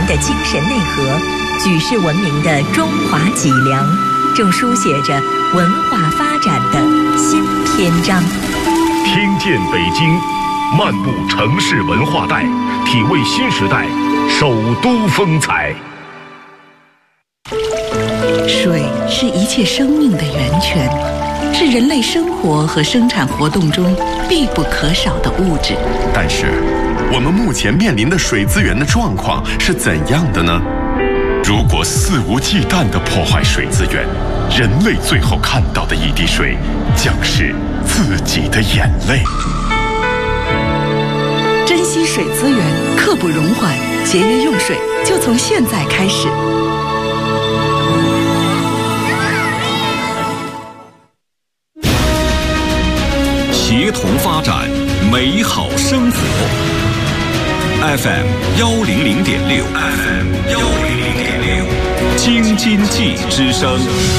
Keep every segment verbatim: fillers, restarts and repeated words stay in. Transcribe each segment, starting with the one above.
的精神内核，举世闻名的中华脊梁，正书写着文化发展的新篇章。 听见北京，漫步城市文化带，体味新时代首都风采。 水是一切生命的源泉，是人类生活和生产活动中必不可少的物质。 但是，我们目前面临的水资源的状况是怎样的呢？如果肆无忌惮地破坏水资源，人类最后看到的一滴水，将是自己的眼泪。 珍惜水资源，刻不容缓，节约用水，就从现在开始。 协同发展，美好生活。F M 幺零零点六 ，F M 幺零零点六，京津冀之声。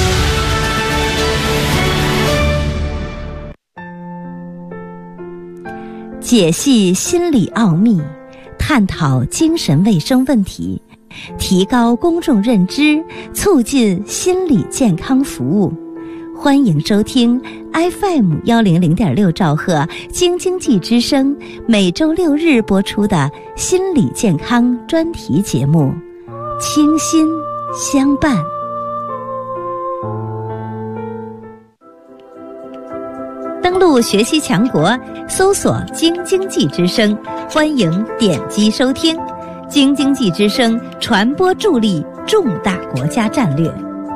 解析心理奥秘，探讨精神卫生问题，提高公众认知，促进心理健康服务。欢迎收听 F M 幺零零点六兆赫京津冀之声每周六日播出的心理健康专题节目《清心相伴》。登录学习强国，搜索京津冀之声，欢迎点击收听。京津冀之声传播助力重大国家战略。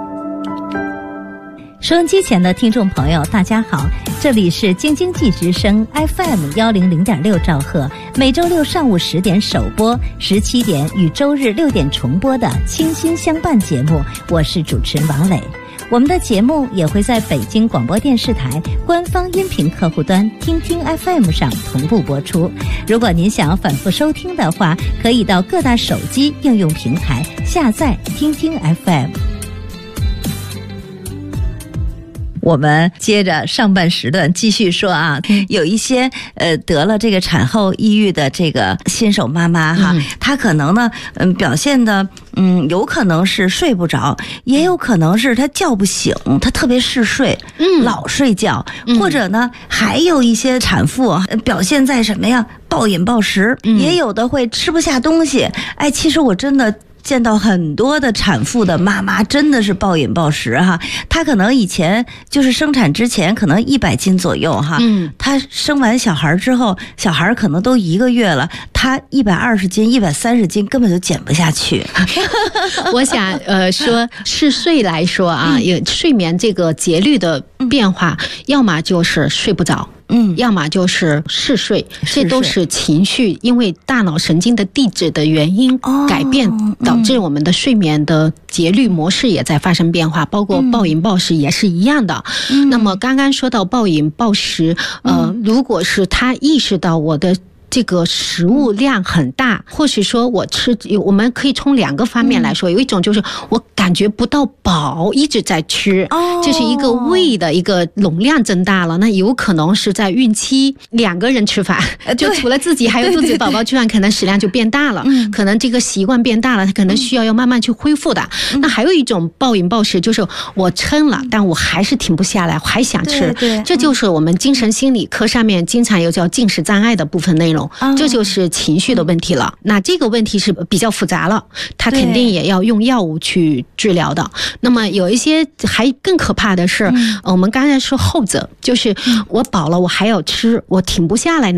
收音机前的听众朋友大家好，这里是京津冀之声 F M 幺零零点六兆赫，每周六上午十点首播，十七点与周日六点重播的清心相伴节目，我是主持人王磊。我们的节目也会在北京广播电视台官方音频客户端听听 F M 上同步播出。如果您想反复收听的话，可以到各大手机应用平台下载听听 F M。我们接着上半时段继续说啊，有一些呃得了这个产后抑郁的这个新手妈妈哈，嗯、她可能呢，嗯，表现的嗯，有可能是睡不着，也有可能是她叫不醒，她特别嗜睡，嗯，老睡觉，嗯、或者呢，还有一些产妇表现在什么呀？暴饮暴食，嗯、也有的会吃不下东西。哎，其实我真的见到很多的产妇的妈妈真的是暴饮暴食哈，她可能以前就是生产之前可能一百斤左右哈，嗯，她生完小孩之后，小孩可能都一个月了，她一百二十斤、一百三十斤根本就减不下去。 我想呃说嗜睡来说啊，有睡眠这个节律的变化，嗯、要么就是睡不着。嗯，要么就是嗜睡，这都是情绪因为大脑神经的递质的原因改变，哦、导致我们的睡眠的节律模式也在发生变化，包括暴饮暴食也是一样的。嗯、那么刚刚说到暴饮暴食，呃，嗯、如果是他意识到我的这个食物量很大，或许说我吃，我们可以从两个方面来说，有一种就是我感觉不到饱，一直在吃，这是一个胃的一个容量增大了，那有可能是在孕期两个人吃饭，就除了自己还有肚子宝宝吃饭，可能食量就变大了，可能这个习惯变大了，它可能需要要慢慢去恢复的。那还有一种暴饮暴食，就是我撑了，但我还是停不下来，我还想吃，这就是我们精神心理科上面经常有叫进食障碍的部分内容。这就是情绪的问题了，那这个问题是比较复杂了，它肯定也要用药物去治疗的。那么有一些还更可怕的是，我们刚才说后者，就是我饱了我还要吃，我停不下来